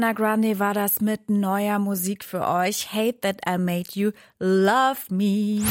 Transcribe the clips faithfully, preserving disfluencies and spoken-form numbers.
Ariana Grande war das mit neuer Musik für euch. Hate That I Made You Love Me.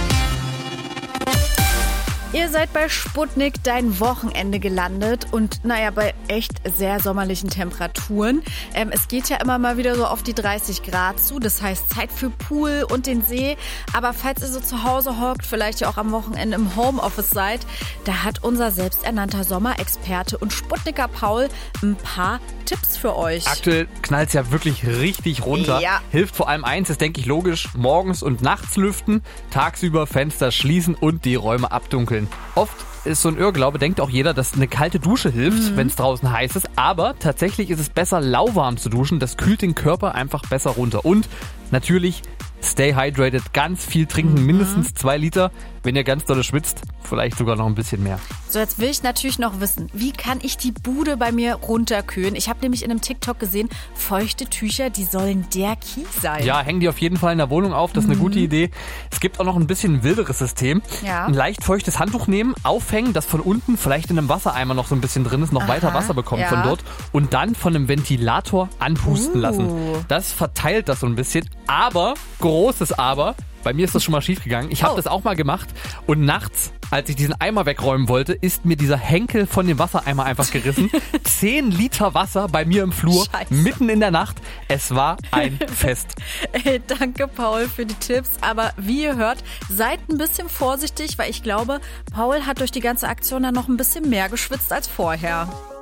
Ihr seid bei Sputnik dein Wochenende gelandet und naja, bei echt sehr sommerlichen Temperaturen. Ähm, es geht ja immer mal wieder so auf die dreißig Grad zu, das heißt Zeit für Pool und den See. Aber falls ihr so zu Hause hockt, vielleicht ja auch am Wochenende im Homeoffice seid, da hat unser selbsternannter Sommerexperte und Sputniker Paul ein paar Tipps für euch. Aktuell knallt es ja wirklich richtig runter. Ja. Hilft vor allem eins, ist denke ich logisch, morgens und nachts lüften, tagsüber Fenster schließen und die Räume abdunkeln. Oft ist so ein Irrglaube, denkt auch jeder, dass eine kalte Dusche hilft, mhm. wenn es draußen heiß ist. Aber tatsächlich ist es besser, lauwarm zu duschen. Das kühlt den Körper einfach besser runter. Und natürlich stay hydrated, ganz viel trinken, mhm. mindestens zwei Liter. Wenn ihr ganz dolle schwitzt, vielleicht sogar noch ein bisschen mehr. So, jetzt will ich natürlich noch wissen, wie kann ich die Bude bei mir runterkühlen? Ich habe nämlich in einem TikTok gesehen, feuchte Tücher, die sollen der Key sein. Ja, hängen die auf jeden Fall in der Wohnung auf, das ist eine mhm. gute Idee. Es gibt auch noch ein bisschen ein wilderes System. Ja. Ein leicht feuchtes Handtuch nehmen, aufhängen, das von unten vielleicht in einem Wassereimer noch so ein bisschen drin ist, noch Aha, weiter Wasser bekommt ja. von dort und dann von einem Ventilator anpusten uh. lassen. Das verteilt das so ein bisschen, aber, großes Aber, bei mir ist das schon mal schief gegangen. Ich habe oh. das auch mal gemacht und nachts, als ich diesen Eimer wegräumen wollte, ist mir dieser Henkel von dem Wassereimer einfach gerissen. Zehn Liter Wasser bei mir im Flur, Scheiße. mitten in der Nacht. Es war ein Fest. Ey, danke Paul für die Tipps, aber wie ihr hört, seid ein bisschen vorsichtig, weil ich glaube, Paul hat durch die ganze Aktion dann noch ein bisschen mehr geschwitzt als vorher.